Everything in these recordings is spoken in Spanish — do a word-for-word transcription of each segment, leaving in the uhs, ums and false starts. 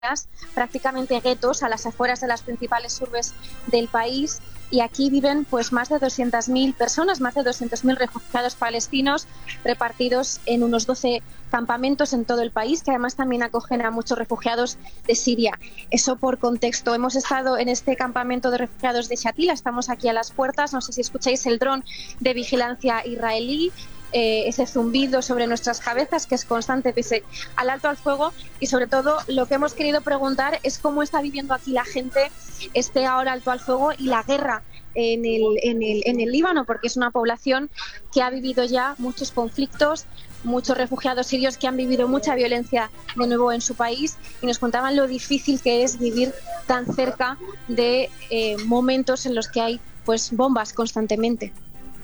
prácticamente guetos a las afueras de las principales urbes del país, y aquí viven pues más de doscientas mil personas, más de doscientos mil refugiados palestinos repartidos en unos doce campamentos en todo el país, que además también acogen a muchos refugiados de Siria. Eso por contexto. Hemos estado en este campamento de refugiados de Shatila, estamos aquí a las puertas, no sé si escucháis el dron de vigilancia israelí, Eh, ese zumbido sobre nuestras cabezas que es constante pese al alto al fuego, y sobre todo lo que hemos querido preguntar es cómo está viviendo aquí la gente este ahora alto al fuego y la guerra en el, en el, en el Líbano, porque es una población que ha vivido ya muchos conflictos, muchos refugiados sirios que han vivido mucha violencia de nuevo en su país, y nos contaban lo difícil que es vivir tan cerca de eh, momentos en los que hay pues bombas constantemente.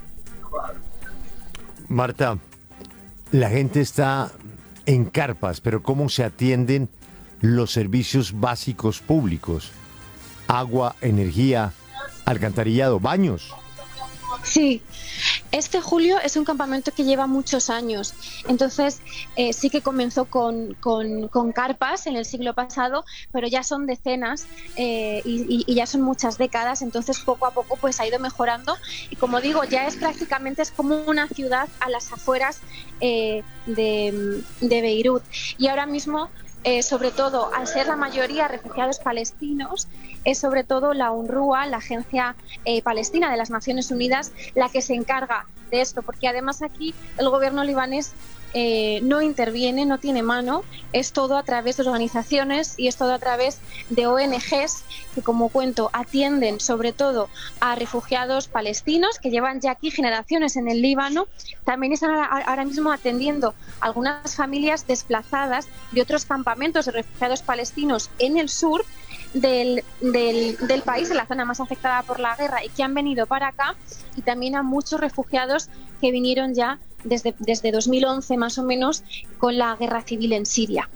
Marta, la gente está en carpas, pero ¿cómo se atienden los servicios básicos públicos? Agua, energía, alcantarillado, baños. Sí, este Julio es un campamento que lleva muchos años, entonces eh, sí que comenzó con, con, con carpas en el siglo pasado, pero ya son decenas eh, y, y ya son muchas décadas, entonces poco a poco pues ha ido mejorando, y como digo, ya es prácticamente es como una ciudad a las afueras eh, de, de Beirut, y ahora mismo Eh, sobre todo, al ser la mayoría refugiados palestinos, es sobre todo la UNRWA, la Agencia eh, Palestina de las Naciones Unidas, la que se encarga de esto, porque además aquí el gobierno libanés eh, no interviene, no tiene mano, es todo a través de organizaciones y es todo a través de O N Ges que, como cuento, atienden sobre todo a refugiados palestinos que llevan ya aquí generaciones en el Líbano. También están ahora mismo atendiendo a algunas familias desplazadas de otros campamentos de refugiados palestinos en el sur del, del, del país, en la zona más afectada por la guerra, y que han venido para acá, y también a muchos refugiados que vinieron ya desde, desde dos mil once más o menos con la guerra civil en Siria.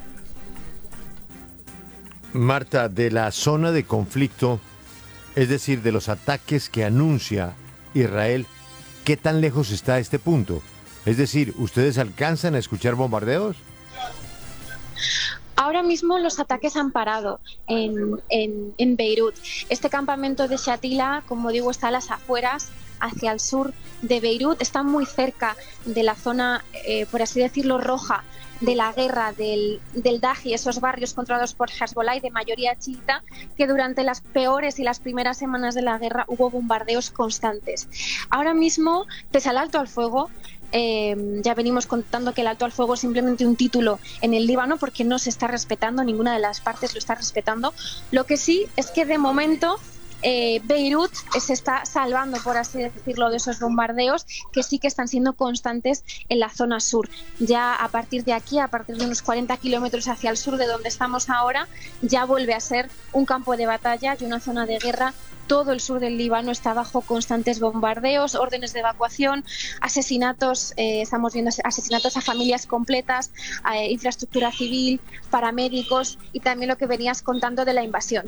Marta, de la zona de conflicto, es decir, de los ataques que anuncia Israel, ¿qué tan lejos está este punto? Es decir, ¿ustedes alcanzan a escuchar bombardeos? Ahora mismo los ataques han parado en, en, en Beirut. Este campamento de Shatila, como digo, está a las afueras, hacia el sur de Beirut, está muy cerca de la zona, eh, por así decirlo, roja de la guerra del, del Daji, esos barrios controlados por Hezbollah y de mayoría chiita, que durante las peores y las primeras semanas de la guerra hubo bombardeos constantes. Ahora mismo, pese al alto al fuego, Eh, ya venimos contando que el alto al fuego es simplemente un título en el Líbano porque no se está respetando, ninguna de las partes lo está respetando. Lo que sí es que de momento eh, Beirut se está salvando, por así decirlo, de esos bombardeos que sí que están siendo constantes en la zona sur. Ya a partir de aquí, a partir de unos cuarenta kilómetros hacia el sur de donde estamos ahora, ya vuelve a ser un campo de batalla y una zona de guerra. Todo el sur del Líbano está bajo constantes bombardeos, órdenes de evacuación, asesinatos, eh, estamos viendo asesinatos a familias completas, a eh, infraestructura civil, paramédicos, y también lo que venías contando de la invasión.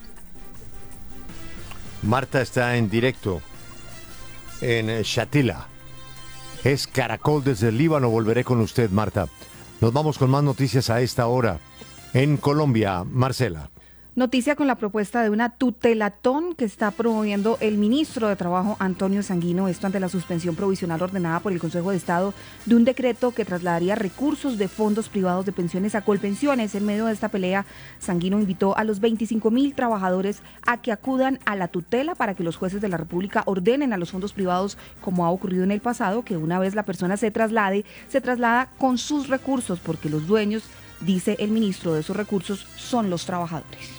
Marta está en directo en Shatila. Es Caracol desde el Líbano. Volveré con usted, Marta. Nos vamos con más noticias a esta hora. En Colombia, Marcela. Noticia con la propuesta de una tutelatón que está promoviendo el ministro de Trabajo, Antonio Sanguino, esto ante la suspensión provisional ordenada por el Consejo de Estado de un decreto que trasladaría recursos de fondos privados de pensiones a Colpensiones. En medio de esta pelea, Sanguino invitó a los veinticinco mil trabajadores a que acudan a la tutela para que los jueces de la República ordenen a los fondos privados, como ha ocurrido en el pasado, que una vez la persona se traslade, se traslada con sus recursos, porque los dueños, dice el ministro, de esos recursos son los trabajadores.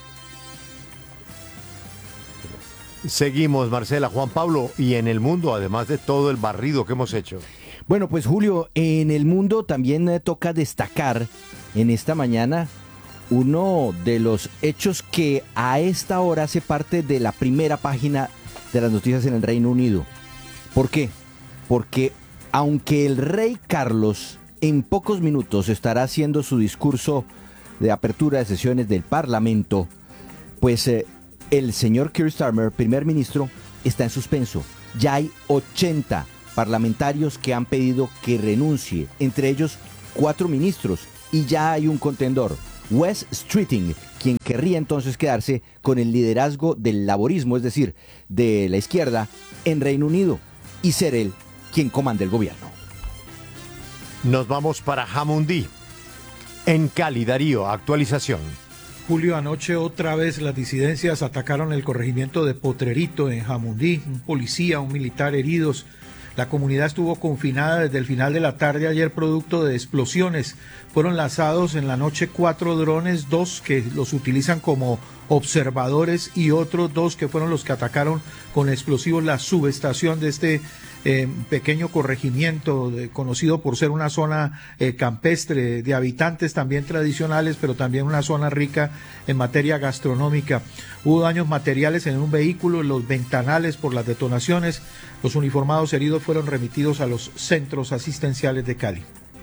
Seguimos, Marcela. Juan Pablo, y en el mundo, además de todo el barrido que hemos hecho. Bueno, pues Julio, en el mundo también eh, toca destacar en esta mañana uno de los hechos que a esta hora hace parte de la primera página de las noticias en el Reino Unido. ¿Por qué? Porque aunque el rey Carlos en pocos minutos estará haciendo su discurso de apertura de sesiones del Parlamento, pues eh, el señor Keir Starmer, primer ministro, está en suspenso. Ya hay ochenta parlamentarios que han pedido que renuncie, entre ellos cuatro ministros, y ya hay un contendor, Wes Streeting, quien querría entonces quedarse con el liderazgo del laborismo, es decir, de la izquierda, en Reino Unido, y ser él quien comande el gobierno. Nos vamos para Jamundí. En Cali, Darío, actualización. Julio, anoche otra vez las disidencias atacaron el corregimiento de Potrerito en Jamundí, un policía, un militar heridos. La comunidad estuvo confinada desde el final de la tarde ayer producto de explosiones. Fueron lanzados en la noche cuatro drones, dos que los utilizan como observadores y otros dos que fueron los que atacaron con explosivos la subestación de este eh, pequeño corregimiento de, conocido por ser una zona eh, campestre de habitantes también tradicionales, pero también una zona rica en materia gastronómica. Hubo daños materiales en un vehículo, en los ventanales por las detonaciones. Los uniformados heridos fueron remitidos a los centros asistenciales de Cali.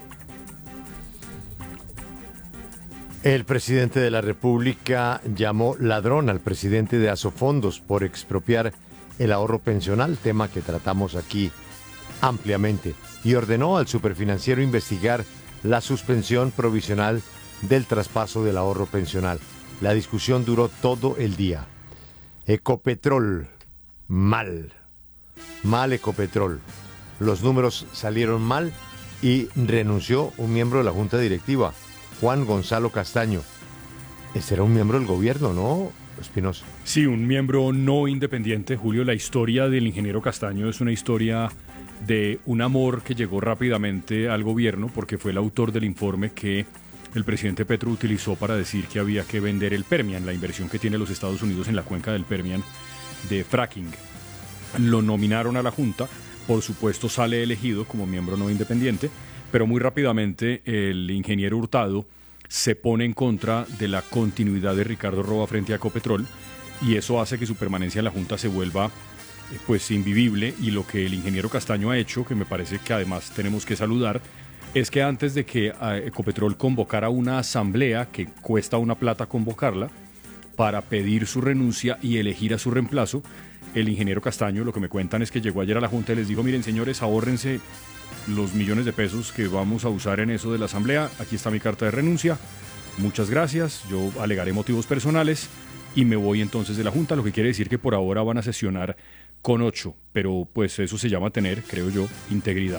El presidente de la República llamó ladrón al presidente de Asofondos por expropiar el ahorro pensional, tema que tratamos aquí ampliamente, y ordenó al superfinanciero investigar la suspensión provisional del traspaso del ahorro pensional. La discusión duró todo el día. Ecopetrol, mal, mal Ecopetrol. Los números salieron mal y renunció un miembro de la Junta Directiva, Juan Gonzalo Castaño. Este era un miembro del gobierno, ¿no, Espinosa? Sí, un miembro no independiente, Julio. La historia del ingeniero Castaño es una historia de un amor que llegó rápidamente al gobierno porque fue el autor del informe que el presidente Petro utilizó para decir que había que vender el Permian, la inversión que tiene los Estados Unidos en la cuenca del Permian de fracking. Lo nominaron a la Junta, por supuesto sale elegido como miembro no independiente, pero muy rápidamente el ingeniero Hurtado se pone en contra de la continuidad de Ricardo Roa frente a Ecopetrol y eso hace que su permanencia en la Junta se vuelva pues invivible, y lo que el ingeniero Castaño ha hecho, que me parece que además tenemos que saludar, es que antes de que Ecopetrol convocara una asamblea, que cuesta una plata convocarla, para pedir su renuncia y elegir a su reemplazo, el ingeniero Castaño, lo que me cuentan es que llegó ayer a la Junta y les dijo: miren señores, ahórrense los millones de pesos que vamos a usar en eso de la asamblea, aquí está mi carta de renuncia, muchas gracias, yo alegaré motivos personales y me voy entonces de la Junta, lo que quiere decir que por ahora van a sesionar con ocho, pero pues eso se llama tener, creo yo, integridad.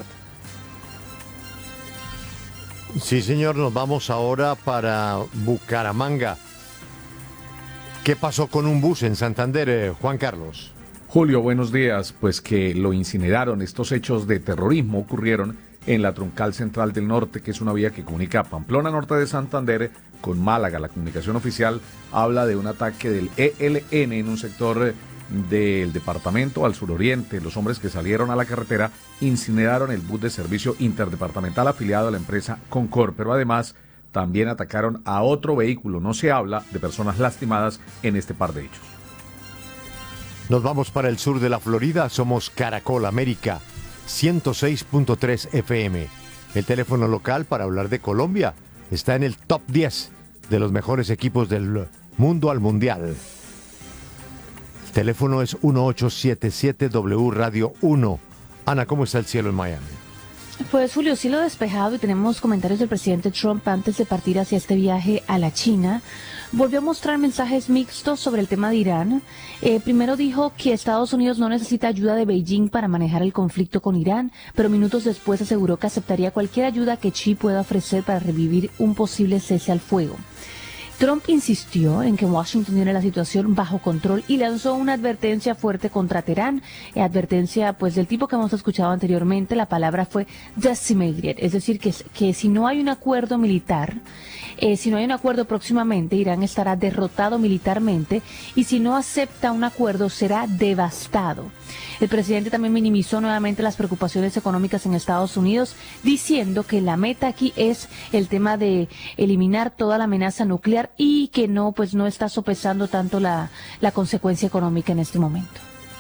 Sí, señor, nos vamos ahora para Bucaramanga. ¿Qué pasó con un bus en Santander, eh, Juan Carlos? Julio, buenos días. Pues que lo incineraron. Estos hechos de terrorismo ocurrieron en la Troncal Central del Norte, que es una vía que comunica Pamplona Norte de Santander con Málaga. La comunicación oficial habla de un ataque del E L N en un sector del departamento al suroriente. Los hombres que salieron a la carretera incineraron el bus de servicio interdepartamental afiliado a la empresa Concor, pero además también atacaron a otro vehículo. No se habla de personas lastimadas en este par de hechos. Nos vamos para el sur de la Florida. Somos Caracol América, ciento seis punto tres F M. El teléfono local para hablar de Colombia está en el top diez de los mejores equipos del mundo al mundial. El teléfono es uno ocho siete siete W Radio uno. Ana, ¿cómo está el cielo en Miami? Pues Julio, cielo despejado, y tenemos comentarios del presidente Trump antes de partir hacia este viaje a la China. Volvió a mostrar mensajes mixtos sobre el tema de Irán. Eh, primero dijo que Estados Unidos no necesita ayuda de Beijing para manejar el conflicto con Irán, pero minutos después aseguró que aceptaría cualquier ayuda que Xi pueda ofrecer para revivir un posible cese al fuego. Trump insistió en que Washington tiene la situación bajo control y lanzó una advertencia fuerte contra Teherán, eh, advertencia pues del tipo que hemos escuchado anteriormente. La palabra fue decimated, es decir, que, que si no hay un acuerdo militar, eh, si no hay un acuerdo próximamente, Irán estará derrotado militarmente, y si no acepta un acuerdo será devastado. El presidente también minimizó nuevamente las preocupaciones económicas en Estados Unidos, diciendo que la meta aquí es el tema de eliminar toda la amenaza nuclear y que no, pues no está sopesando tanto la, la consecuencia económica en este momento.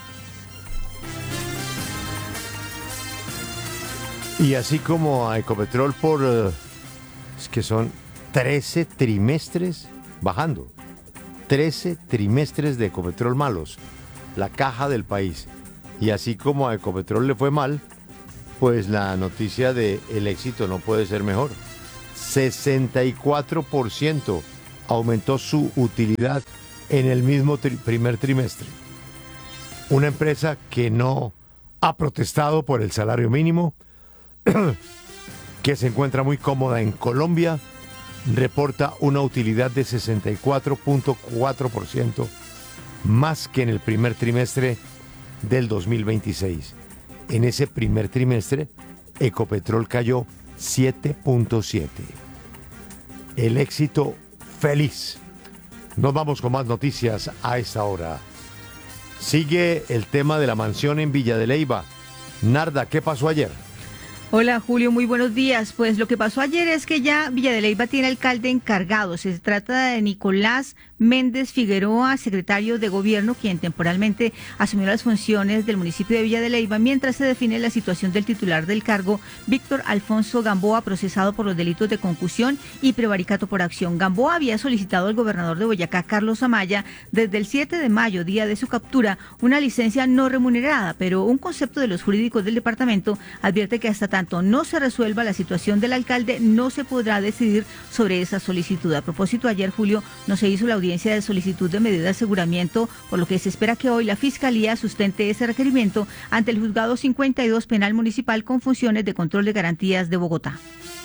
Y así como a Ecopetrol por, uh, es que son trece trimestres bajando, trece trimestres de Ecopetrol malos, la caja del país. Y así como a Ecopetrol le fue mal, pues la noticia de el éxito no puede ser mejor. sesenta y cuatro por ciento aumentó su utilidad en el mismo tri- primer trimestre. Una empresa que no ha protestado por el salario mínimo, que se encuentra muy cómoda en Colombia, reporta una utilidad de sesenta y cuatro punto cuatro por ciento más que en el primer trimestre del dos mil veintiséis. En ese primer trimestre, Ecopetrol cayó siete punto siete. El éxito feliz. Nos vamos con más noticias a esta hora. Sigue el tema de la mansión en Villa de Leyva. Narda, ¿qué pasó ayer? Hola Julio, muy buenos días. Pues lo que pasó ayer es que ya Villa de Leyva tiene alcalde encargado. Se trata de Nicolás Méndez Figueroa, secretario de gobierno, quien temporalmente asumió las funciones del municipio de Villa de Leyva, mientras se define la situación del titular del cargo, Víctor Alfonso Gamboa, procesado por los delitos de concusión y prevaricato por acción. Gamboa había solicitado al gobernador de Boyacá, Carlos Amaya, desde el siete de mayo, día de su captura, una licencia no remunerada, pero un concepto de los jurídicos del departamento advierte que hasta tanto no se resuelva la situación del alcalde, no se podrá decidir sobre esa solicitud. A propósito, ayer, Julio, no se hizo la audiencia de solicitud de medida de aseguramiento, por lo que se espera que hoy la Fiscalía sustente ese requerimiento ante el Juzgado cincuenta y dos Penal Municipal con funciones de control de garantías de Bogotá.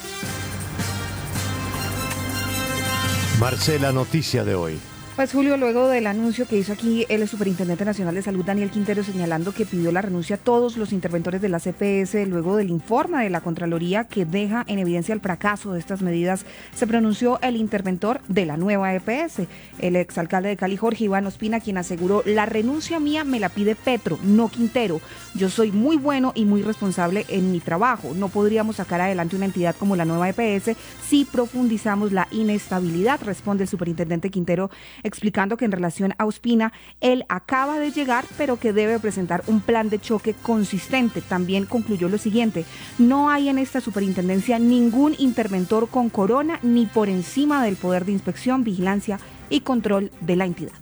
Marcela, noticia de hoy. Pues Julio, luego del anuncio que hizo aquí el Superintendente Nacional de Salud, Daniel Quintero, señalando que pidió la renuncia a todos los interventores de la C P S, luego del informe de la Contraloría que deja en evidencia el fracaso de estas medidas, se pronunció el interventor de la nueva E P S, el exalcalde de Cali, Jorge Iván Ospina, quien aseguró: la renuncia mía me la pide Petro, no Quintero. Yo soy muy bueno y muy responsable en mi trabajo. No podríamos sacar adelante una entidad como la nueva E P S si profundizamos la inestabilidad, responde el Superintendente Quintero, explicando que en relación a Ospina, él acaba de llegar, pero que debe presentar un plan de choque consistente. También concluyó lo siguiente: no hay en esta superintendencia ningún interventor con corona ni por encima del poder de inspección, vigilancia y control de la entidad.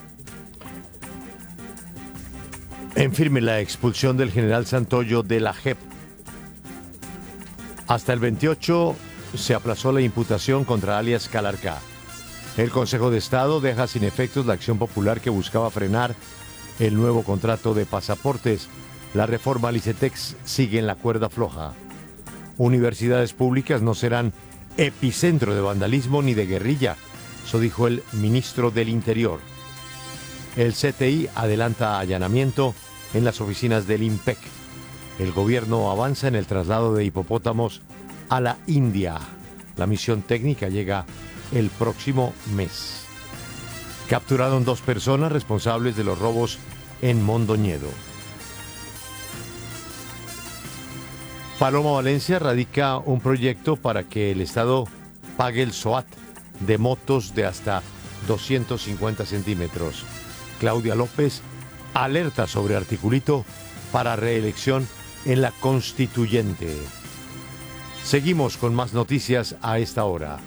En firme la expulsión del general Santoyo de la J E P. Hasta el veintiocho se aplazó la imputación contra alias Calarcá. El Consejo de Estado deja sin efectos la acción popular que buscaba frenar el nuevo contrato de pasaportes. La reforma al ICETEX sigue en la cuerda floja. Universidades públicas no serán epicentro de vandalismo ni de guerrilla, eso dijo el ministro del Interior. El C T I adelanta allanamiento en las oficinas del IMPEC. El gobierno avanza en el traslado de hipopótamos a la India. La misión técnica llega el próximo mes. Capturaron dos personas responsables de los robos en Mondoñedo. Paloma Valencia radica un proyecto para que el Estado pague el SOAT de motos de hasta doscientos cincuenta centímetros. Claudia López alerta sobre articulito para reelección en la Constituyente. Seguimos con más noticias a esta hora.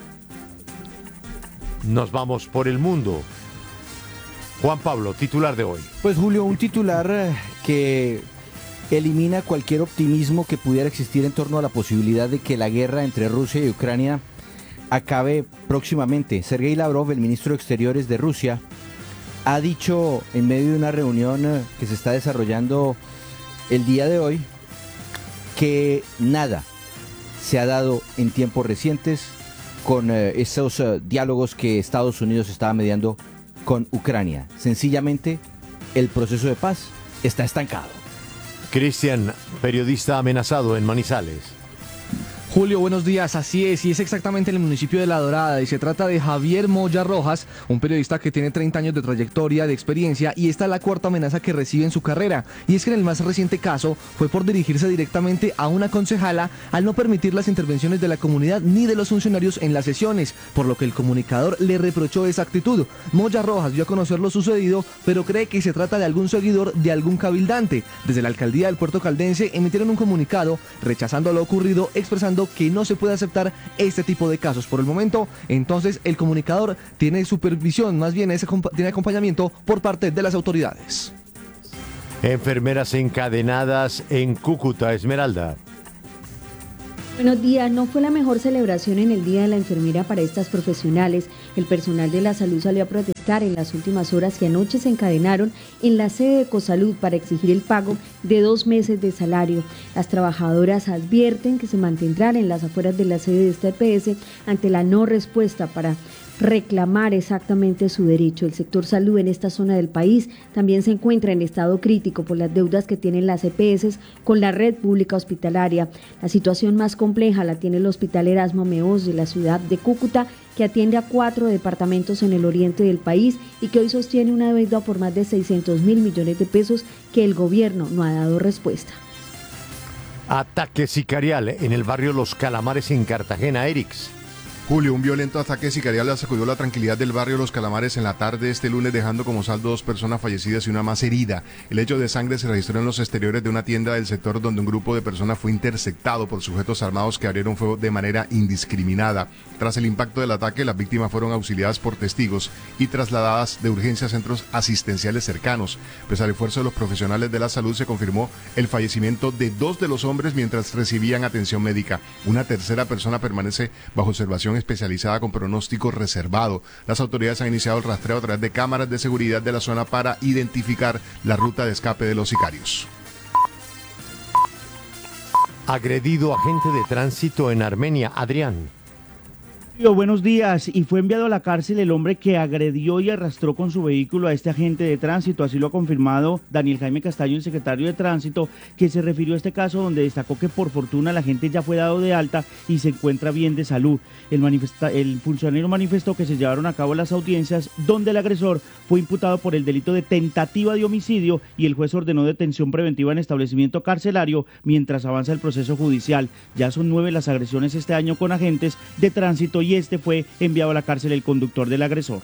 Nos vamos por el mundo. Juan Pablo, titular de hoy. Pues Julio, un titular eh, que elimina cualquier optimismo que pudiera existir en torno a la posibilidad de que la guerra entre Rusia y Ucrania acabe próximamente. Sergei Lavrov, el ministro de Exteriores de Rusia, ha dicho en medio de una reunión eh, que se está desarrollando el día de hoy que nada se ha dado en tiempos recientes con eh, esos eh, diálogos que Estados Unidos estaba mediando con Ucrania. Sencillamente, el proceso de paz está estancado. Cristian, periodista amenazado en Manizales. Julio, buenos días. Así es, y es exactamente en el municipio de La Dorada, y se trata de Javier Moya Rojas, un periodista que tiene treinta años de trayectoria, de experiencia, y esta es la cuarta amenaza que recibe en su carrera. Y es que en el más reciente caso fue por dirigirse directamente a una concejala al no permitir las intervenciones de la comunidad ni de los funcionarios en las sesiones, por lo que el comunicador le reprochó esa actitud. Moya Rojas dio a conocer lo sucedido, pero cree que se trata de algún seguidor de algún cabildante. Desde la alcaldía del Puerto Caldense emitieron un comunicado rechazando lo ocurrido, expresando que no se puede aceptar este tipo de casos por el momento. Entonces el comunicador tiene supervisión, más bien ese tiene acompañamiento por parte de las autoridades. Enfermeras encadenadas en Cúcuta. Esmeralda. Buenos días. No fue la mejor celebración en el Día de la Enfermera para estas profesionales, El personal de la salud salió a protestar en las últimas horas y anoche se encadenaron en la sede de Ecosalud para exigir el pago de dos meses de salario. Las trabajadoras advierten que se mantendrán en las afueras de la sede de esta E P S ante la no respuesta para reclamar exactamente su derecho. El sector salud en esta zona del país también se encuentra en estado crítico por las deudas que tienen las E P S con la red pública hospitalaria. La situación más compleja la tiene el Hospital Erasmo Meós de la ciudad de Cúcuta, que atiende a cuatro departamentos en el oriente del país y que hoy sostiene una deuda por más de seiscientos mil millones de pesos que el gobierno no ha dado respuesta. Ataque sicarial en el barrio Los Calamares en Cartagena, Erix. Julio, un violento ataque sicarial sacudió la tranquilidad del barrio Los Calamares en la tarde de este lunes, dejando como saldo dos personas fallecidas y una más herida. El hecho de sangre se registró en los exteriores de una tienda del sector donde un grupo de personas fue interceptado por sujetos armados que abrieron fuego de manera indiscriminada. Tras el impacto del ataque, las víctimas fueron auxiliadas por testigos y trasladadas de urgencia a centros asistenciales cercanos. Pese al esfuerzo de los profesionales de la salud, se confirmó el fallecimiento de dos de los hombres mientras recibían atención médica. Una tercera persona permanece bajo observación especializada con pronóstico reservado. Las autoridades han iniciado el rastreo a través de cámaras de seguridad de la zona para identificar la ruta de escape de los sicarios. Agredido agente de tránsito en Armenia, Adrián. Buenos días. Y fue enviado a la cárcel el hombre que agredió y arrastró con su vehículo a este agente de tránsito. Así lo ha confirmado Daniel Jaime Castaño, el secretario de Tránsito, que se refirió a este caso donde destacó que por fortuna la gente ya fue dado de alta y se encuentra bien de salud. El, manifesta- el funcionario manifestó que se llevaron a cabo las audiencias donde el agresor fue imputado por el delito de tentativa de homicidio y el juez ordenó detención preventiva en establecimiento carcelario mientras avanza el proceso judicial. Ya son nueve las agresiones este año con agentes de tránsito y este fue enviado a la cárcel el conductor del agresor.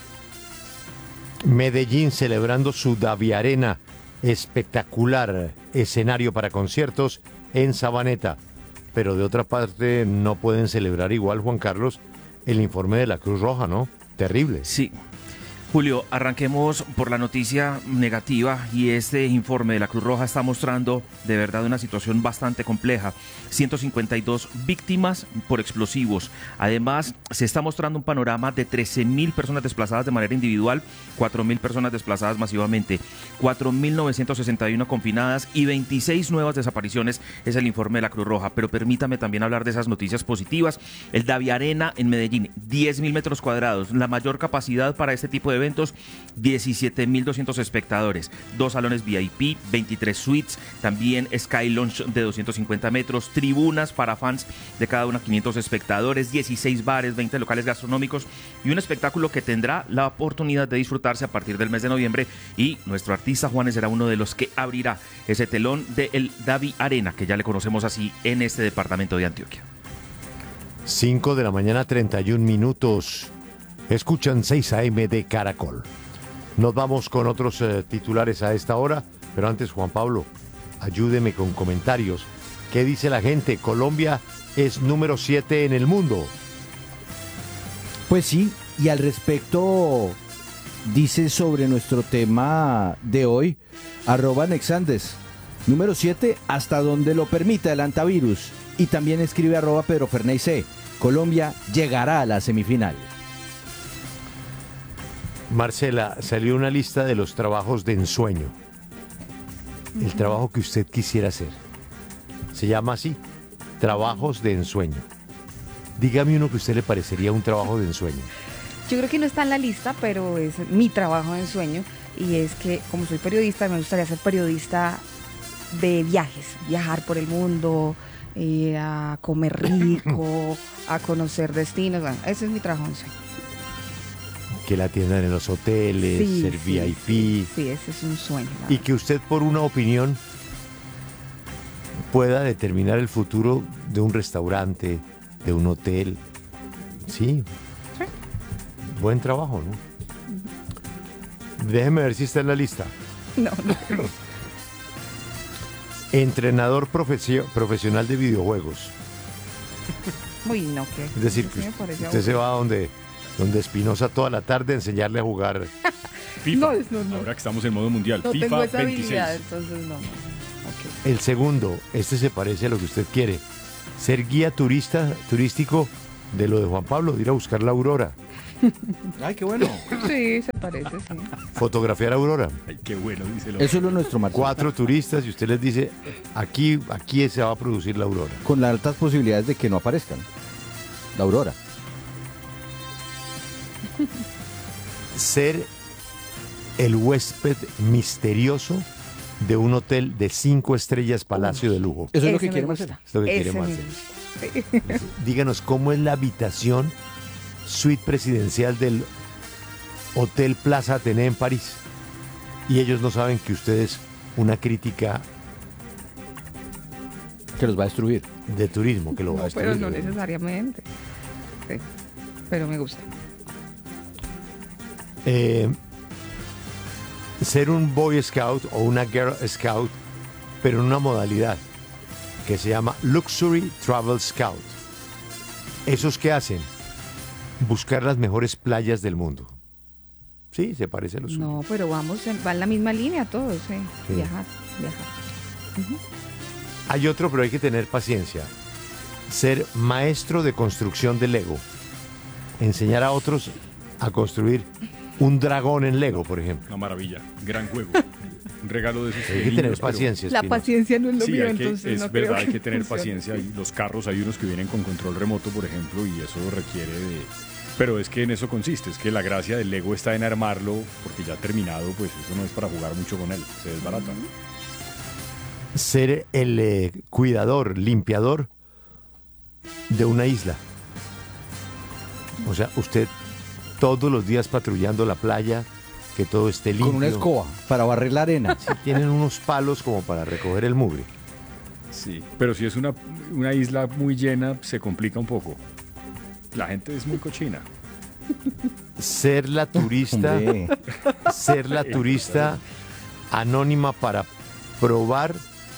Medellín celebrando su Daviarena, espectacular escenario para conciertos en Sabaneta. Pero de otra parte no pueden celebrar igual, Juan Carlos, el informe de la Cruz Roja, ¿no? Terrible. Sí. Julio, arranquemos por la noticia negativa y este informe de la Cruz Roja está mostrando de verdad una situación bastante compleja. ciento cincuenta y dos víctimas por explosivos. Además, se está mostrando un panorama de trece mil personas desplazadas de manera individual, cuatro mil personas desplazadas masivamente, cuatro mil novecientos sesenta y uno confinadas y veintiséis nuevas desapariciones, es el informe de la Cruz Roja. Pero permítame también hablar de esas noticias positivas. El Daviarena en Medellín, diez mil metros cuadrados, la mayor capacidad para este tipo de eventos, diecisiete mil doscientos espectadores, dos salones V I P, veintitrés suites, también Sky Lounge de doscientos cincuenta metros, tribunas para fans de cada una quinientos espectadores, dieciséis bares, veinte locales gastronómicos y un espectáculo que tendrá la oportunidad de disfrutarse a partir del mes de noviembre, y nuestro artista Juanes será uno de los que abrirá ese telón del Daviarena, que ya le conocemos así en este departamento de Antioquia. cinco de la mañana, treinta y un minutos. Escuchan seis A M de Caracol. Nos vamos con otros eh, titulares a esta hora, pero antes, Juan Pablo, ayúdeme con comentarios. ¿Qué dice la gente? Colombia es número siete en el mundo. Pues sí, y al respecto dice sobre nuestro tema de hoy, arroba Nexandes, número siete, hasta donde lo permita el antivirus. Y también escribe arroba Pedro Ferney C. Colombia llegará a la semifinal. Marcela, salió una lista de los trabajos de ensueño. El uh-huh. trabajo que usted quisiera hacer. Se llama así, trabajos de ensueño. Dígame uno que a usted le parecería un trabajo de ensueño. Yo creo que no está en la lista, pero es mi trabajo de ensueño. Y es que, como soy periodista, me gustaría ser periodista de viajes. Viajar por el mundo, ir a comer rico, a conocer destinos. Bueno, ese es mi trabajo de ensueño. Que la atiendan en los hoteles, sí, ser sí, V I P. Sí, sí, ese es un sueño. Y que usted, por una opinión, pueda determinar el futuro de un restaurante, de un hotel. Sí. Sí. Buen trabajo, ¿no? Uh-huh. Déjeme ver si está en la lista. No, no. Entrenador profesio- profesional de videojuegos. Uy, no, ¿qué? Es decir, que usted, usted se va a donde... donde Espinosa toda la tarde a enseñarle a jugar FIFA. No, no, no. Ahora que estamos en modo mundial, no FIFA tengo esa veintiséis. habilidad, entonces no. Okay. El segundo, este se parece a lo que usted quiere, ser guía turista turístico de lo de Juan Pablo, de ir a buscar la aurora. Ay, qué bueno. Sí, se parece, sí. Fotografiar a Aurora. Ay, qué bueno, dice el Eso es lo nuestro, Martín. Cuatro turistas y usted les dice, aquí, aquí se va a producir la aurora. Con las altas posibilidades de que no aparezcan. La aurora. Ser el huésped misterioso de un hotel de cinco estrellas Palacio de Lujo. Eso es lo Ese que me quiere gusta. Marcela. Es lo que Ese quiere me Marcela. gusta. Díganos cómo es la habitación suite presidencial del Hotel Plaza Athénée en París. Y ellos no saben que usted es una crítica Que los va a destruir. de turismo, que lo va a No, destruir. pero no necesariamente. Sí, pero me gusta. Eh, ser un Boy Scout o una Girl Scout, pero en una modalidad que se llama Luxury Travel Scout. ¿Esos que hacen? Buscar las mejores playas del mundo. Sí, se parece a lo suyo. No, pero vamos, en- va en la misma línea todos, sí. Sí. Viajar, viajar. Ujú. Hay otro, pero hay que tener paciencia. Ser maestro de construcción de Lego. Enseñar a otros a construir un dragón en Lego, por ejemplo. Una maravilla, gran juego. Un regalo de esos Hay que tener lindos, pero- paciencia. La Espinosa. paciencia no es lo Sí, mío, hay que- entonces es no creo verdad, hay que que tener funcione. paciencia. Y los carros, hay unos que vienen con control remoto, por ejemplo, y eso requiere de... Pero es que en eso consiste, es que la gracia del Lego está en armarlo, porque ya terminado, pues eso no es para jugar mucho con él, se desbarata. Ser el eh, cuidador, limpiador de una isla. O sea, usted todos los días patrullando la playa, que todo esté limpio. Con una escoba para barrer la arena. Sí, tienen unos palos como para recoger el mugre. Sí, pero si es una, una isla muy llena, se complica un poco. La gente es muy cochina. Ser la turista, Hombre. ser la turista anónima para probar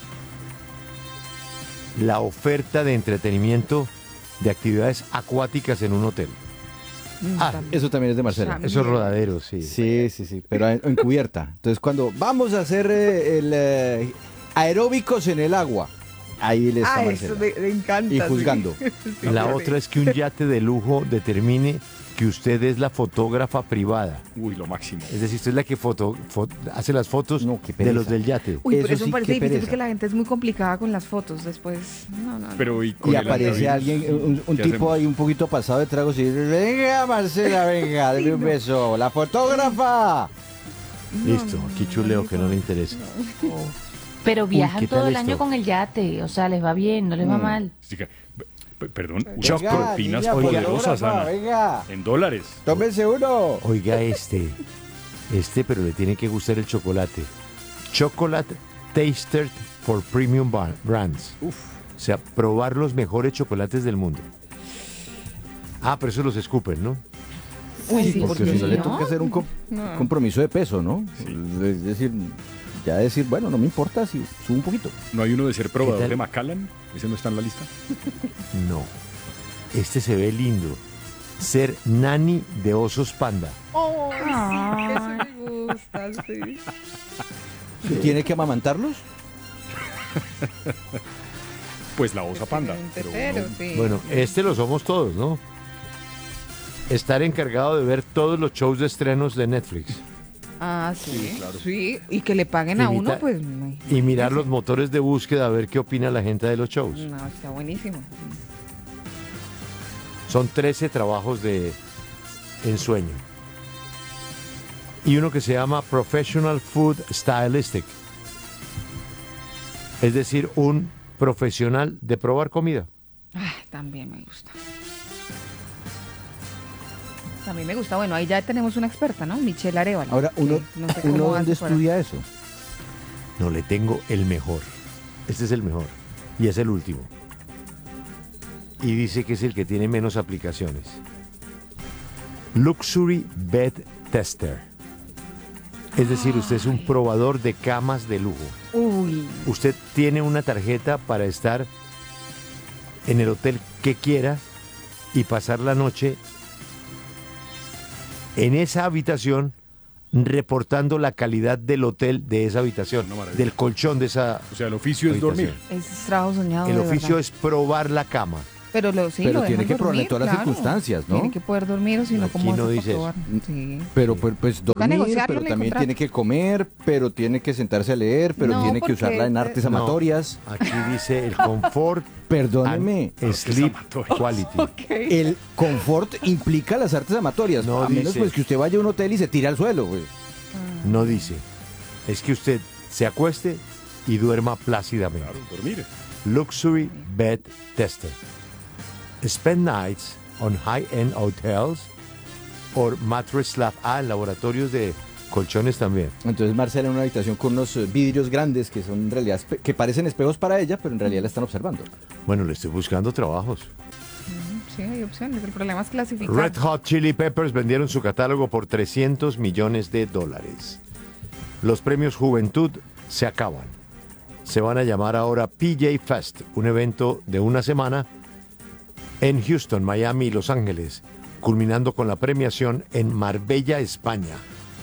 la oferta de entretenimiento de actividades acuáticas en un hotel. Mm, Ah, también. Eso también es de Marcela. También. Esos rodaderos, sí. Sí, sí, sí, pero en- encubierta. Entonces, cuando vamos a hacer eh, el eh, aeróbicos en el agua, ahí le está Ah, Marcela. eso me, me encanta. Y sí. juzgando. Sí, La sí. otra es que un yate de lujo determine que usted es la fotógrafa privada. Uy, lo máximo. Es decir, usted es la que foto, fo- hace las fotos No, qué de pereza. los del yate. Uy, Eso pero eso sí, me parece qué difícil pereza. porque la gente es muy complicada con las fotos después. No, no, no. Pero y, con Y el aparece antivirus, alguien, un, un ¿qué tipo hacemos? ahí un poquito pasado de tragos y dice, venga Marcela, venga, dame un beso, la fotógrafa. Listo, aquí chuleo que no le interesa. Pero viajan ¿qué todo tal el año esto? con el yate, o sea, les va bien, no les va Mm. mal. Sí que- p- Perdón, Choco, unas propinas niña poderosas, fotógrafa, Ana. venga, En dólares. tómense uno. Oiga este, este, pero le tiene que gustar el chocolate. Chocolate Taster for Premium Bar- Brands. Uf. O sea, probar los mejores chocolates del mundo. Ah, pero eso los escupen, ¿no? Uy, sí, Porque si no le toca hacer un com- No. compromiso de peso, ¿no? Es decir, ya decir, bueno, no me importa si subo un poquito. ¿No hay uno de ser ¿Qué probador tal? de Macallan? ¿Ese no está en la lista? No. Este se ve lindo. Ser nani de osos panda. Oh, Ay. sí, eso me gusta, sí. ¿Tiene que amamantarlos? Pues la osa panda. Pero Pero, uno- sí. Bueno, este lo somos todos, ¿no? Estar encargado de ver todos los shows de estrenos de Netflix Ah, sí. Sí, claro. Sí, y que le paguen a Imita- uno, pues. no, y mirar los motores de búsqueda a ver qué opina la gente de los shows. No, está buenísimo. Son trece trabajos de ensueño. Y uno que se llama Professional Food Stylistic. Es decir, un profesional de probar comida. Ay, también me gusta. También me gusta. Bueno, ahí ya tenemos una experta, ¿no? Michelle Arevalo. Ahora, uno, que no sé cómo uno hace ¿dónde para- estudia eso? No, le tengo el mejor. Este es el mejor. Y es el último. Y dice que es el que tiene menos aplicaciones. Luxury Bed Tester. Es decir, usted es un probador de camas de lujo. Uy, Usted tiene una tarjeta para estar en el hotel que quiera y pasar la noche en esa habitación reportando la calidad del hotel de esa habitación, Una maravilla. del colchón de esa O sea, el oficio es habitación. dormir. es trabajo soñado. El de oficio verdad. es probar la cama. Pero, lo, sí, pero lo tiene que dejan probar en dormir, todas las claro. circunstancias, ¿no? Tiene que poder dormir, o si no, Aquí ¿cómo no hace dice para eso. probar? Sí. Pero pues, pues Toca dormir, negociarlo pero en el también contrato. tiene que comer, pero tiene que sentarse a leer, pero No, tiene que porque usarla en te- artes No, amatorias. aquí dice el confort Perdóneme. and sleep quality. El confort implica las artes amatorias, No a menos dice. pues que usted vaya a un hotel y se tire al suelo, pues. No dice. Es que usted se acueste y duerma plácidamente. Claro, dormir. Luxury Bed Tester. Spend nights on high-end hotels or mattress lab. Ah, en laboratorios de colchones también. Entonces Marcela en una habitación con unos eh, vidrios grandes que son en realidad espe- que parecen espejos para ella, pero en realidad la están observando. Bueno, le estoy buscando trabajos. Sí, hay opciones. El problema es clasificar. Red Hot Chili Peppers vendieron su catálogo por trescientos millones de dólares. Los premios Juventud se acaban. Se van a llamar ahora P J Fest, un evento de una semana en Houston, Miami y Los Ángeles, culminando con la premiación en Marbella, España.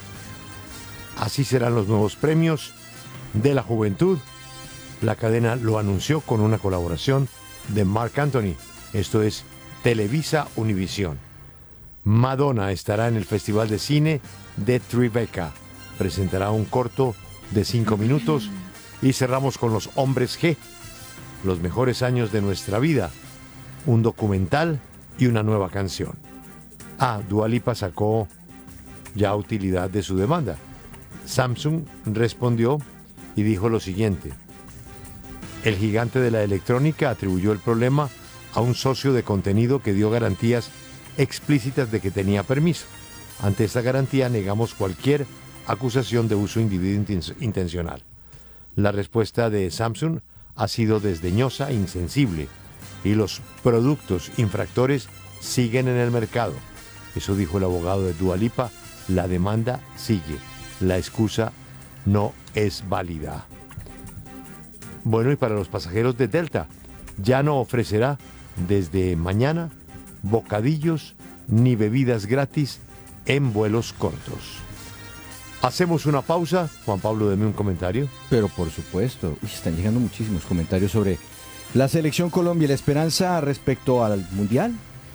Así serán los nuevos premios de la juventud. La cadena lo anunció con una colaboración de Marc Anthony. Esto es Televisa Univisión. Madonna estará en el Festival de Cine de Tribeca. Presentará un corto de cinco minutos y cerramos con Los Hombres G, los mejores años de nuestra vida, un documental y una nueva canción. Ah, Dua Lipa sacó ya utilidad de su demanda. Samsung respondió y dijo lo siguiente: el gigante de la electrónica atribuyó el problema a un socio de contenido que dio garantías explícitas de que tenía permiso. Ante esta garantía negamos cualquier acusación de uso indebido intencional. La respuesta de Samsung ha sido desdeñosa e insensible y los productos infractores siguen en el mercado. Eso dijo el abogado de Dua Lipa. La demanda sigue. La excusa no es válida. Bueno, y para los pasajeros de Delta, ya no ofrecerá desde mañana bocadillos ni bebidas gratis en vuelos cortos. Hacemos una pausa. Juan Pablo, deme un comentario. Pero por supuesto, uy, están llegando muchísimos comentarios sobre la selección Colombia y la esperanza respecto al Mundial.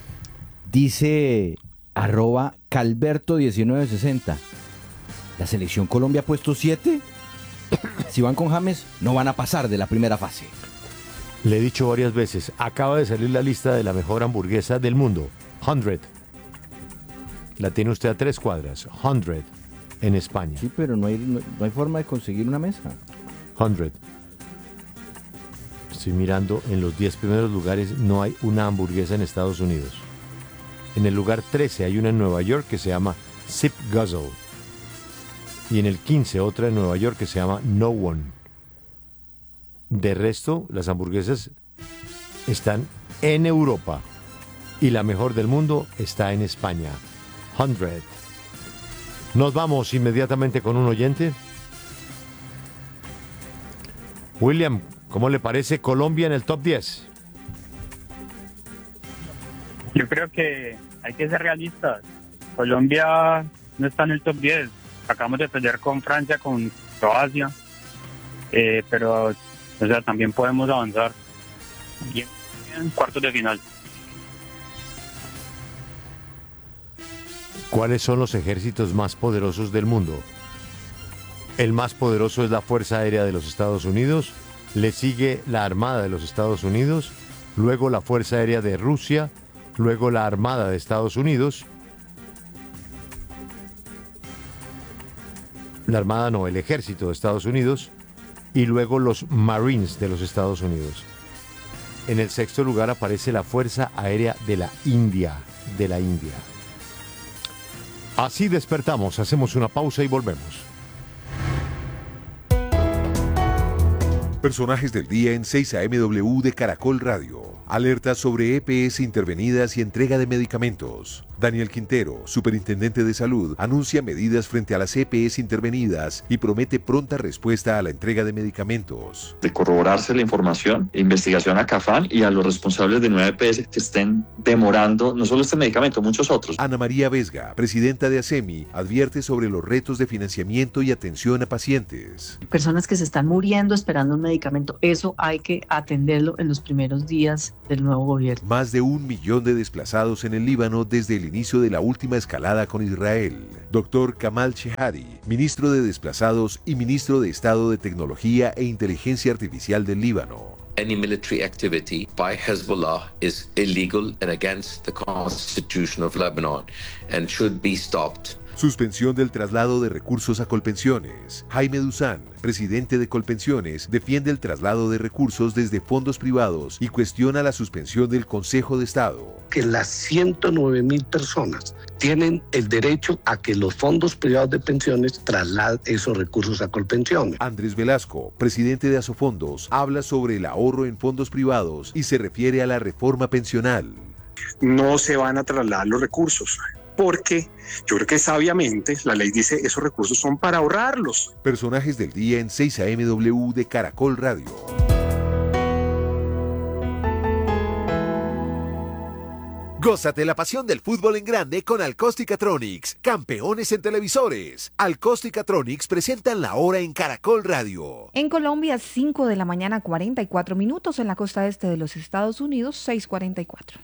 Dice arroba Calberto diecinueve sesenta. ¿La selección Colombia ha puesto siete? Si van con James, no van a pasar de la primera fase. Le he dicho varias veces, acaba de salir la lista de la mejor hamburguesa del mundo, cien. La tiene usted a tres cuadras, cien, en España. Sí, pero no hay, no, no hay forma de conseguir una mesa. cien. Estoy mirando, en los diez primeros lugares no hay una hamburguesa en Estados Unidos. En el lugar trece hay una en Nueva York que se llama Zip Guzzle. Y en el quince otra en Nueva York que se llama No One. De resto, las hamburguesas están en Europa y la mejor del mundo está en España. cien. Nos vamos inmediatamente con un oyente. William, ¿cómo le parece Colombia en el top diez? Yo creo que hay que ser realistas. Colombia no está en el top diez. Acabamos de perder con Francia, con Croacia. Eh, pero, o sea, también podemos avanzar. Bien, en cuartos de final. ¿Cuáles son los ejércitos más poderosos del mundo? El más poderoso es la Fuerza Aérea de los Estados Unidos, le sigue la Armada de los Estados Unidos, luego la Fuerza Aérea de Rusia, luego la Armada de Estados Unidos, la Armada no, el Ejército de Estados Unidos, y luego los Marines de los Estados Unidos. En el sexto lugar aparece la Fuerza Aérea de la India, de la India. Así despertamos, hacemos una pausa y volvemos. Personajes del día en seis A M W de Caracol Radio. Alertas sobre E P S intervenidas y entrega de medicamentos. Daniel Quintero, superintendente de salud, anuncia medidas frente a las E P S intervenidas y promete pronta respuesta a la entrega de medicamentos. De corroborarse la información, investigación a CAFAN y a los responsables de nueva E P S que estén demorando no solo este medicamento, muchos otros. Ana María Vesga, presidenta de ASEMI, advierte sobre los retos de financiamiento y atención a pacientes. Personas que se están muriendo esperando un medicamento medicamento. Eso hay que atenderlo en los primeros días del nuevo gobierno. Más de un millón de desplazados en el Líbano desde el inicio de la última escalada con Israel. Doctor Kamal Shehadi, ministro de Desplazados y ministro de Estado de Tecnología e Inteligencia Artificial del Líbano. Any military activity by Hezbollah is illegal and against the Constitution of Lebanon and should be stopped. Suspensión del traslado de recursos a Colpensiones. Jaime Duzán, presidente de Colpensiones, defiende el traslado de recursos desde fondos privados y cuestiona la suspensión del Consejo de Estado. Que las ciento nueve mil personas tienen el derecho a que los fondos privados de pensiones trasladen esos recursos a Colpensiones. Andrés Velasco, presidente de Asofondos, habla sobre el ahorro en fondos privados y se refiere a la reforma pensional. No se van a trasladar los recursos, porque yo creo que sabiamente la ley dice esos recursos son para ahorrarlos. Personajes del día en seis A M W de Caracol Radio. Gózate la pasión del fútbol en grande con Alcóstica-Tronics, campeones en televisores. Alcóstica-Tronics presentan la hora en Caracol Radio. En Colombia, cinco de la mañana, cuarenta y cuatro minutos. En la costa este de los Estados Unidos, seis cuarenta y cuatro.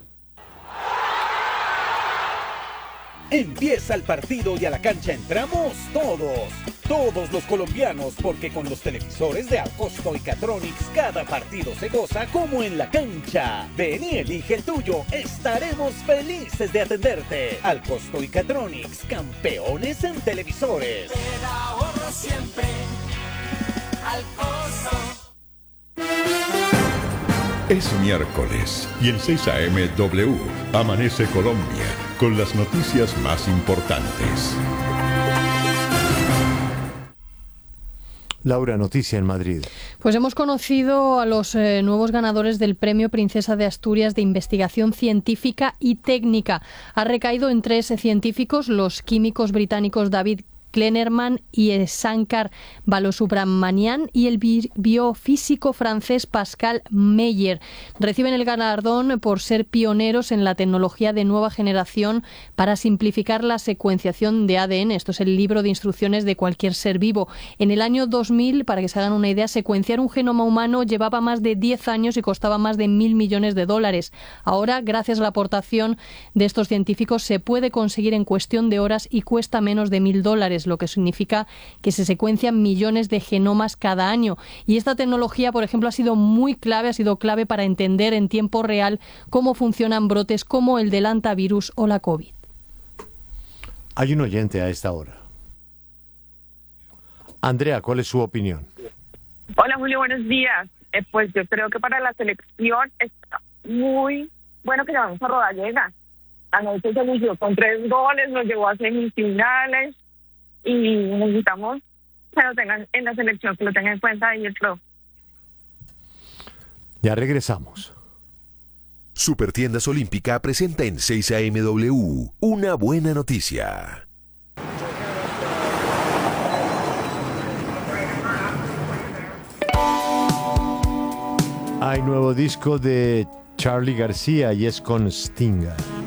Empieza el partido y a la cancha entramos todos, todos los colombianos, porque con los televisores de Alcóstica-Tronics cada partido se goza como en la cancha. Ven y elige el tuyo, estaremos felices de atenderte. Alcóstica-Tronics, campeones en televisores. Te da ahorro siempre, Alcosto. Es miércoles y en seis A M W amanece Colombia con las noticias más importantes. Laura, noticia en Madrid. Pues hemos conocido a los eh, nuevos ganadores del Premio Princesa de Asturias de Investigación Científica y Técnica. Ha recaído en tres científicos, los químicos británicos David Klenerman y Shankar Balosubramanian y el bi biofísico francés Pascal Meyer. Reciben el galardón por ser pioneros en la tecnología de nueva generación para simplificar la secuenciación de A D N. Esto es el libro de instrucciones de cualquier ser vivo. En el año dos mil, para que se hagan una idea, secuenciar un genoma humano llevaba más de diez años y costaba más de mil millones de dólares. Ahora, gracias a la aportación de estos científicos, se puede conseguir en cuestión de horas y cuesta menos de mil dólares, lo que significa que se secuencian millones de genomas cada año. Y esta tecnología, por ejemplo, ha sido muy clave, ha sido clave para entender en tiempo real cómo funcionan brotes como el del hantavirus o la COVID. Hay un oyente a esta hora. Andrea, ¿cuál es su opinión? Hola Julio, buenos días. Eh, pues yo creo que para la selección está muy bueno que llevamos a Rodallega. Anoche se lució con tres goles, nos llevó a semifinales y necesitamos que lo tengan en la selección, que lo tengan en cuenta y el pro. Ya regresamos. Supertiendas Olímpica presenta en seis A M W una buena noticia. Hay nuevo disco de Charly García y es con Stinga.